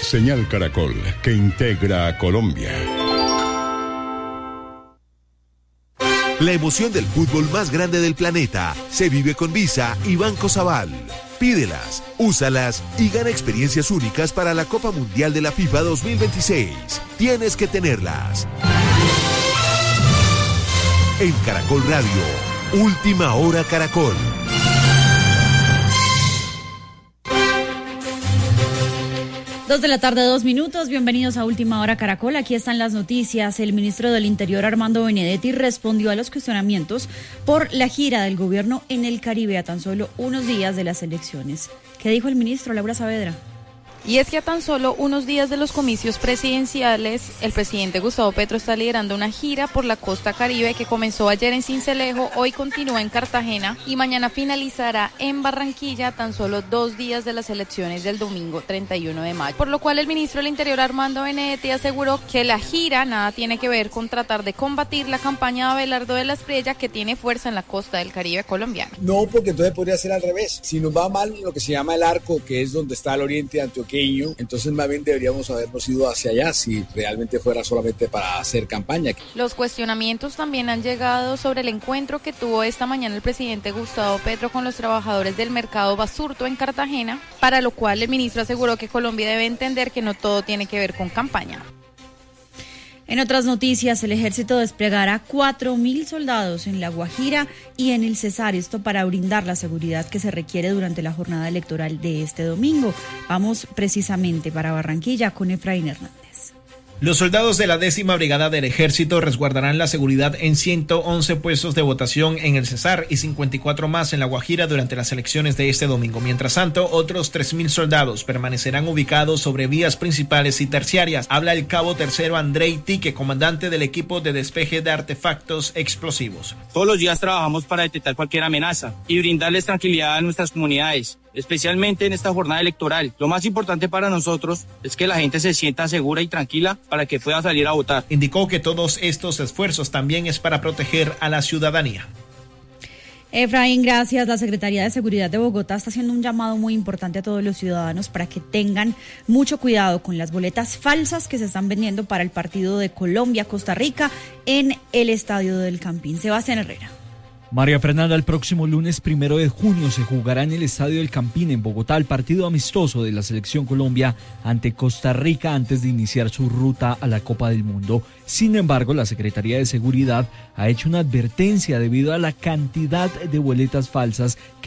Señal Caracol, que integra a Colombia. La emoción del fútbol más grande del planeta se vive con Visa y Banco Sabal. Pídelas, úsalas y gana experiencias únicas para la Copa Mundial de la FIFA 2026. Tienes que tenerlas. En Caracol Radio, Última Hora Caracol. 2:02 p.m, bienvenidos a Última Hora Caracol, aquí están las noticias. El ministro del Interior, Armando Benedetti, respondió a los cuestionamientos por la gira del gobierno en el Caribe a tan solo unos días de las elecciones. ¿Qué dijo el ministro? Laura Saavedra. Y es que a tan solo unos días de los comicios presidenciales, el presidente Gustavo Petro está liderando una gira por la costa caribe que comenzó ayer en Sincelejo, hoy continúa en Cartagena y mañana finalizará en Barranquilla, a tan solo 2 días de las elecciones del domingo 31 de mayo. Por lo cual el ministro del Interior, Armando Benedetti, aseguró que la gira nada tiene que ver con tratar de combatir la campaña de Abelardo de la Espriella, que tiene fuerza en la costa del Caribe colombiano. No, porque entonces podría ser al revés. Si nos va mal lo que se llama el arco, que es donde está el oriente antioqueño, entonces más bien deberíamos habernos ido hacia allá si realmente fuera solamente para hacer campaña. Los cuestionamientos también han llegado sobre el encuentro que tuvo esta mañana el presidente Gustavo Petro con los trabajadores del mercado Basurto en Cartagena, para lo cual el ministro aseguró que Colombia debe entender que no todo tiene que ver con campaña. En otras noticias, el ejército desplegará 4.000 soldados en La Guajira y en el Cesar, esto para brindar la seguridad que se requiere durante la jornada electoral de este domingo. Vamos precisamente para Barranquilla con Efraín Hernández. Los soldados de la 10ª Brigada del Ejército resguardarán la seguridad en 111 puestos de votación en el Cesar y 54 más en La Guajira durante las elecciones de este domingo. Mientras tanto, otros 3.000 soldados permanecerán ubicados sobre vías principales y terciarias. Habla el cabo tercero Andrei Tique, comandante del equipo de despeje de artefactos explosivos. Todos los días trabajamos para detectar cualquier amenaza y brindarles tranquilidad a nuestras comunidades, especialmente en esta jornada electoral. Lo más importante para nosotros es que la gente se sienta segura y tranquila para que pueda salir a votar. Indicó que todos estos esfuerzos también es para proteger a la ciudadanía. Efraín, gracias. La Secretaría de Seguridad de Bogotá está haciendo un llamado muy importante a todos los ciudadanos para que tengan mucho cuidado con las boletas falsas que se están vendiendo para el partido de Colombia-Costa Rica en el Estadio del Campín. Sebastián Herrera. María Fernanda, el próximo lunes 1 de junio se jugará en el Estadio del Campín en Bogotá el partido amistoso de la Selección Colombia ante Costa Rica antes de iniciar su ruta a la Copa del Mundo. Sin embargo, la Secretaría de Seguridad ha hecho una advertencia debido a la cantidad de boletas falsas que